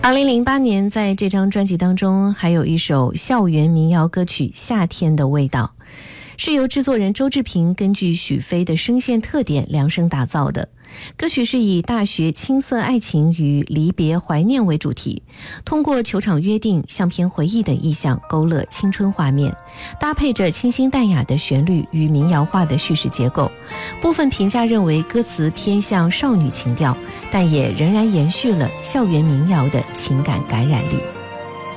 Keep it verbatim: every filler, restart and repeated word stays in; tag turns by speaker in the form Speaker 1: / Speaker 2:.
Speaker 1: 二零零八年，在这张专辑当中还有一首校园民谣歌曲《夏天的味道》，是由制作人周志平根据许飞的声线特点量身打造的。歌曲是以大学青涩爱情与离别怀念为主题，通过球场约定、相片回忆等意象勾勒青春画面，搭配着清新淡雅的旋律与民谣化的叙事结构。部分评价认为歌词偏向少女情调，但也仍然延续了校园民谣的情感感染力。